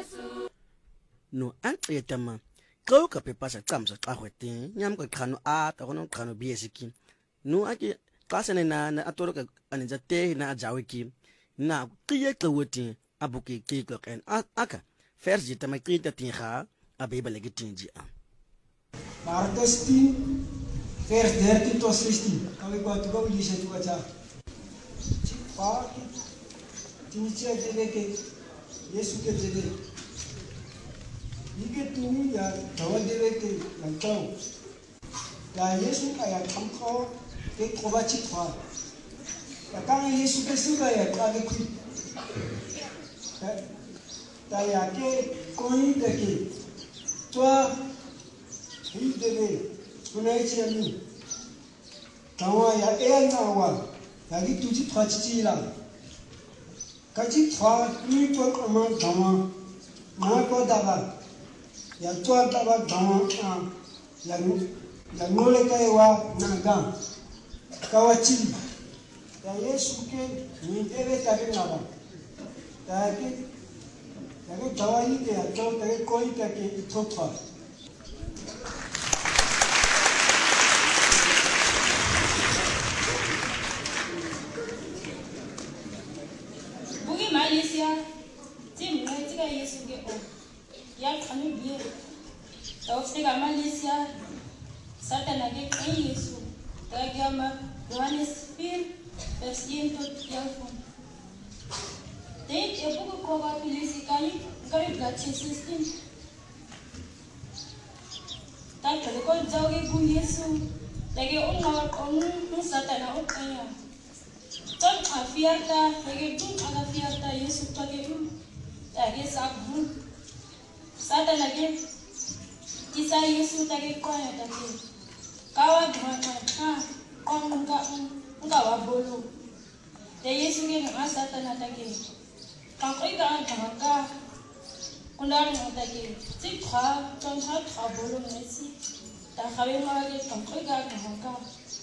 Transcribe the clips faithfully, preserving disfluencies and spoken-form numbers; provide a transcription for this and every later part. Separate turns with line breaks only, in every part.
no anqetama xa ka pepasa camsa xa hwete nyam ka qhano a ka gono qhano biesiki no ake xa sene na na atoroka anenza te na ajaweki na qiye xewoti abuki qiko ken aka versi tama qita tinga abebele gitinji a
Marcus tien vers dertien tot zestien. Kan ik wat ook lezen toe wat ja. Pa, tinitje dele ke Yesu ke dele. Ike tu ya dawa dele ke langkau. Ya Yesu kaya kamkau ke koba chitwa. Ya kang Yesu ke suka ya kage kui. Ta ya ke koi de ke. Toi il devait connaître nous. Quand il y a un an, il y a des petits pratiques là. Quand tu crois, nous toi comment dans moi quoi d'abord. Il y a toi d'abord dans un. Il y a nous, il y a nous les cailloux n'angam. Kawachi. Il y a Yesu que nous devons taper là-bas. Taper. Il y a que Tawaï et à toi taper quoi il taper trop trop.
Malaysia, tim na tiga Yesu ge o. Ya kanu biye. Taw tiga Malaysia. Satana ge kan Yesu. Tagama Johannes vier vers één tot elf. Dit e buku ko ba pilisi kani kari gachi zestien. Ta kale ko jawge ku Yesu. Lagi on na on Satana o kanya. Ton afiata, lagi tun aga fiata Yesu pagi um, lagi sabun. Sata lagi kisah Yesu lagi kau yang lagi. Kawa gimana? Ha, kau enggak enggak wabulu. Jadi Yesu ni nggak sata lagi. Kau enggak ada maka undang lagi. Jika ton hat wabulu nasi, tak kawin lagi kau enggak ada maka.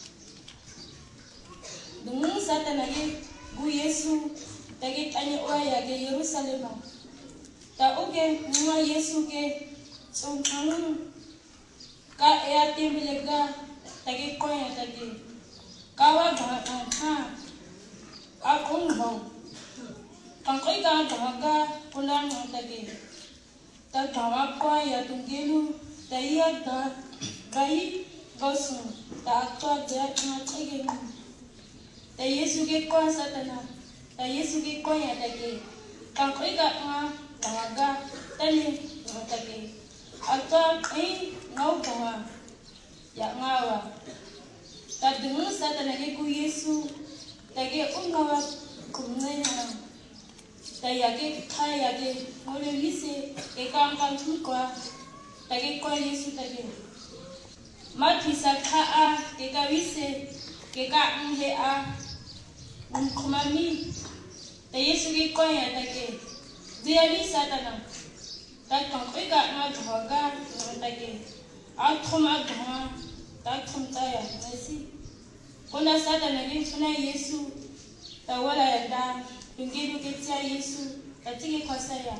Dengan sata lagi, gu Yesu lagi tanya orang ke Yerusalem. Tak oke, nama Yesu ke sungkanun ka eatim belega lagi kau yang lagi. Kawa bahkan ha, aku ngong. Kangkoi kang bahkan pulang lagi. Tak kawa kau yang tunggelu, tak iya tak baik gosong, tak tua dia nak lagi. Ta Yesu ke kwa Satana, ta Yesu ke kwa ya take. Kang koi ga nga ngaga tani ngotake. Atwa ai ngau kawa ya ngawa. Ta dengu Satana ke ku Yesu, ta ke ungawa kumnanya. Ta ya ke kaya ke mole wise ke kang kang kwa. Ta ke kwa Yesu ta ke. Matisa ka ke ka wise ke ka nge a kumami, ta Yesu ke kau yang take. Dia ni Satana. Tak kangkoi kat na dhaga take. Athom agama, tak thom taya nasi. Kona Satana ni tuna Yesu. Ta wala yanda, tungidu ke tia Yesu. Ta tige kwa saya.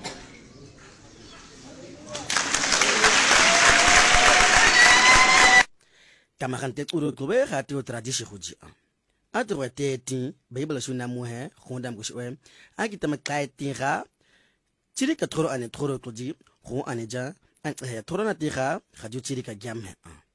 Tamakante uro kobe hati o tradisi huji. Atro teti Bible suna muhe khondam kushwe akita makai ra chiri ka thoro ane thoro toji khu ane ja an thoro na tira khaju chiri ka gyam he.